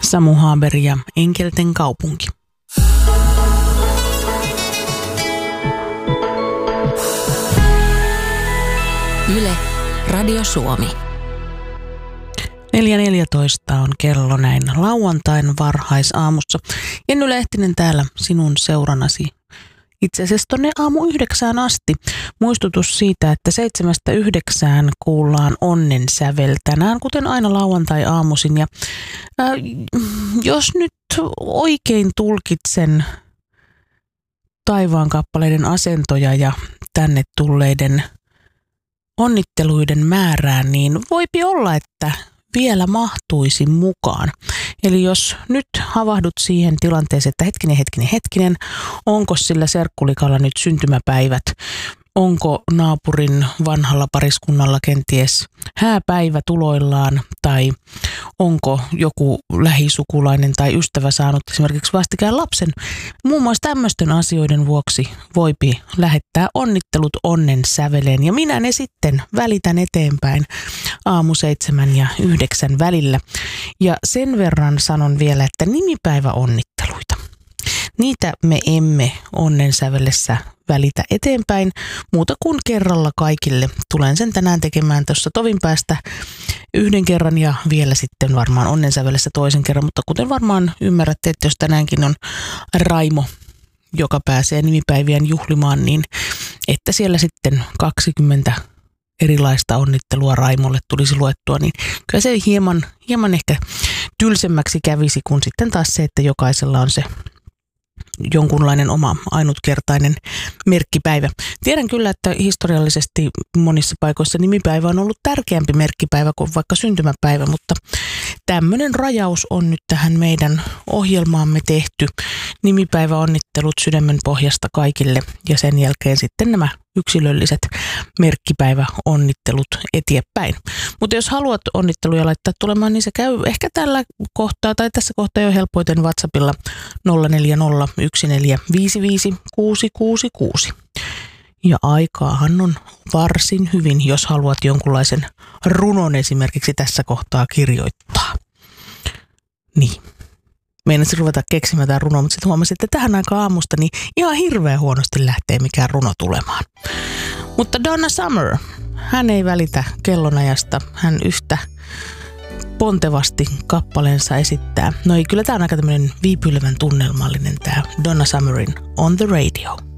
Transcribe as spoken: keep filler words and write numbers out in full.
Samu Haber ja Enkelten kaupunki. Yle, Radio Suomi. neljä neljätoista on kello näin lauantain varhaisaamussa. Jenny Lehtinen täällä sinun seuranasi. Itse asiassa tonne aamu yhdeksään asti. Muistutus siitä, että seitsemästä yhdeksään kuullaan onnen sävel tänään, kuten aina lauantai-aamuisin. Ja äh, jos nyt oikein tulkitsen taivaan kappaleiden asentoja ja tänne tulleiden onnitteluiden määrään, niin voipi olla, että vielä mahtuisi mukaan. Eli jos nyt havahdut siihen tilanteeseen, että hetkinen, hetkinen, hetkinen, onko sillä serkkulikalla nyt syntymäpäivät, onko naapurin vanhalla pariskunnalla kenties hääpäivä tuloillaan tai onko joku lähisukulainen tai ystävä saanut esimerkiksi vastikään lapsen. Muun muassa tämmöisten asioiden vuoksi voipi lähettää onnittelut onnen säveleen ja minä ne sitten välitän eteenpäin aamu seitsemän ja yhdeksän välillä. Ja sen verran sanon vielä, että nimipäiväonnitteluita. Niitä me emme onnen sävellessä välitä eteenpäin muuta kuin kerralla kaikille. Tulen sen tänään tekemään tuossa tovin päästä yhden kerran ja vielä sitten varmaan onnen sävellessä toisen kerran. Mutta kuten varmaan ymmärrätte, että jos tänäänkin on Raimo, joka pääsee nimipäivien juhlimaan, niin että siellä sitten kaksikymmentä erilaista onnittelua Raimolle tulisi luettua, niin kyllä se hieman, hieman ehkä tylsemmäksi kävisi kuin sitten taas se, että jokaisella on se jonkunlainen oma ainutkertainen merkkipäivä. Tiedän kyllä, että historiallisesti monissa paikoissa nimipäivä on ollut tärkeämpi merkkipäivä kuin vaikka syntymäpäivä, mutta tämmöinen rajaus on nyt tähän meidän ohjelmaamme tehty. Nimipäiväonnittelut sydämen pohjasta kaikille ja sen jälkeen sitten nämä yksilölliset merkkipäiväonnittelut eteenpäin. Mutta jos haluat onnitteluja laittaa tulemaan, niin se käy ehkä tällä kohtaa tai tässä kohtaa jo helpoiten WhatsAppilla nolla neljä nolla yksi neljä viisi viisi kuusi kuusi kuusi. Ja aikaahan on varsin hyvin, jos haluat jonkunlaisen runon esimerkiksi tässä kohtaa kirjoittaa. Niin. Meinasin ruveta keksimään tämän runoa, mutta sitten huomasin, että tähän aikaan aamusta niin ihan hirveän huonosti lähtee mikään runo tulemaan. Mutta Donna Summer, hän ei välitä kellonajasta. Hän yhtä pontevasti kappaleensa esittää. No ei, kyllä tämä on aika tämmöinen viipylevän tunnelmallinen tämä Donna Summerin On the Radio.